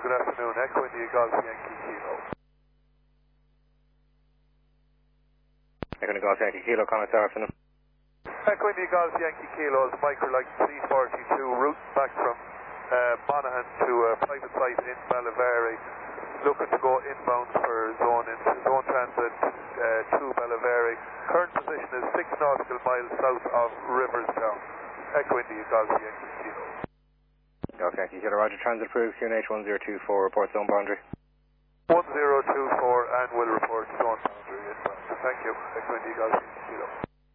good afternoon. Echo India Golf Yankee Kilo. Echo India Golf Yankee Kilo, comment this afternoon. Echo India Golf Yankee Kilo is Microlight C42 route back from Monaghan to a private site in Ballyvary, looking to go inbound for zone transit to Ballyvary. Current position is 6 nautical miles south of Riverstown. Echo India Golf Yankee Kilo. Golf Yankee Kilo, Roger. Transit approved. QNH 1024, report zone boundary. 1024 and will report zone boundary inbound. Thank you. Echo India Golf Yankee Kilo.